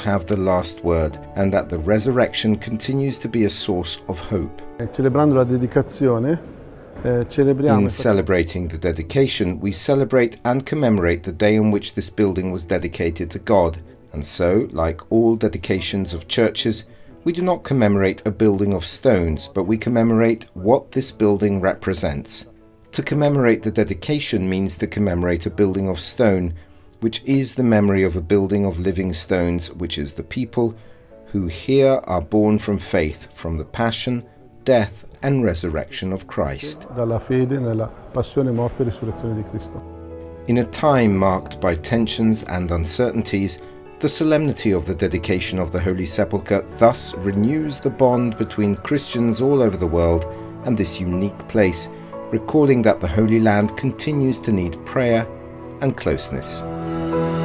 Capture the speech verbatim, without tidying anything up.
have the last word and that the resurrection continues to be a source of hope. Celebrando la dedicazione, eh, celebriamo. In celebrating the dedication, we celebrate and commemorate the day on which this building was dedicated to God. And so, like all dedications of churches, we do not commemorate a building of stones, but we commemorate what this building represents. To commemorate the dedication means to commemorate a building of stone, which is the memory of a building of living stones, which is the people who here are born from faith, from the passion, death and resurrection of Christ. Dalla fede nella passione, morte e risurrezione di Cristo. In a time marked by tensions and uncertainties, the solemnity of the dedication of the Holy Sepulchre thus renews the bond between Christians all over the world and this unique place, recalling that the Holy Land continues to need prayer and closeness.